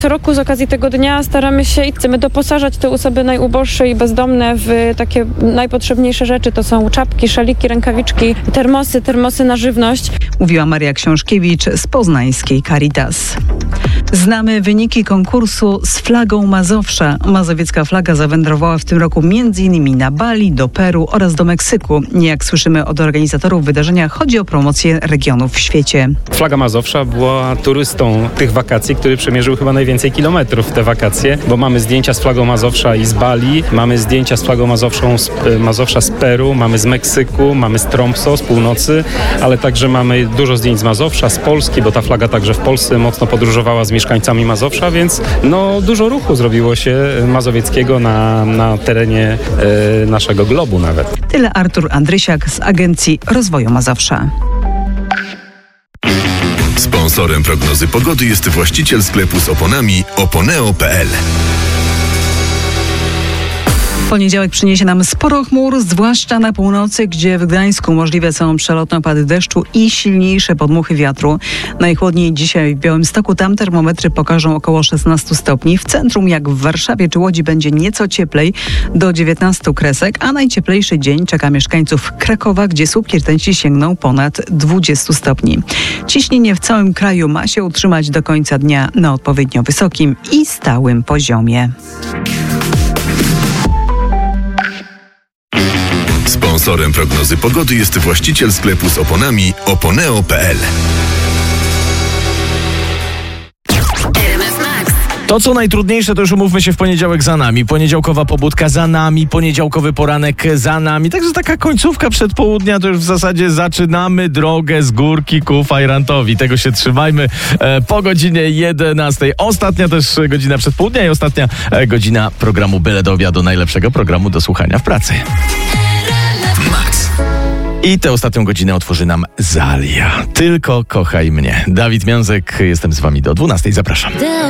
Co roku z okazji tego dnia staramy się i chcemy doposażać te osoby najuboższe i bezdomne w takie najpotrzebniejsze rzeczy. To są czapki, szaliki, rękawiczki, termosy na żywność. Mówiła Maria Książkiewicz z poznańskiej Caritas. Znamy wyniki konkursu z flagą Mazowsza. Mazowiecka flaga zawędrowała w tym roku m.in. na Bali, do Peru oraz do Meksyku. Jak słyszymy od organizatorów wydarzenia, chodzi o promocję regionów w świecie. Flaga Mazowsza była turystą tych wakacji, który przemierzył chyba najwięcej kilometrów w te wakacje, bo mamy zdjęcia z flagą Mazowsza i z Bali, mamy zdjęcia z flagą Mazowsza z Peru, mamy z Meksyku, mamy z Tromsø, z północy, ale także mamy dużo zdjęć z Mazowsza, z Polski, bo ta flaga także w Polsce mocno podróżowała z mieszkańcami Mazowsza, więc dużo ruchu zrobiło się mazowieckiego na terenie naszego globu nawet. Tyle Artur Andrysiak z Agencji Rozwoju Mazowsza. Sponsorem prognozy pogody jest właściciel sklepu z oponami Oponeo.pl. Poniedziałek przyniesie nam sporo chmur, zwłaszcza na północy, gdzie w Gdańsku możliwe są przelotne opady deszczu i silniejsze podmuchy wiatru. Najchłodniej dzisiaj w Białymstoku, tam termometry pokażą około 16 stopni. W centrum, jak w Warszawie czy Łodzi, będzie nieco cieplej, do 19 kresek, a najcieplejszy dzień czeka mieszkańców Krakowa, gdzie słupki rtęci sięgną ponad 20 stopni. Ciśnienie w całym kraju ma się utrzymać do końca dnia na odpowiednio wysokim i stałym poziomie. Sponsorem prognozy pogody jest właściciel sklepu z oponami Oponeo.pl. To, co najtrudniejsze, to już umówmy się, w poniedziałek za nami. Poniedziałkowa pobudka za nami, poniedziałkowy poranek za nami. Także taka końcówka przedpołudnia, to już w zasadzie zaczynamy drogę z górki ku fajrantowi. Tego się trzymajmy po godzinie 11. Ostatnia też godzina przedpołudnia i ostatnia godzina programu Byle do obiadu, najlepszego programu do słuchania w pracy. I tę ostatnią godzinę otworzy nam Zalia. Tylko kochaj mnie. Dawid Miązek, jestem z wami do 12. Zapraszam.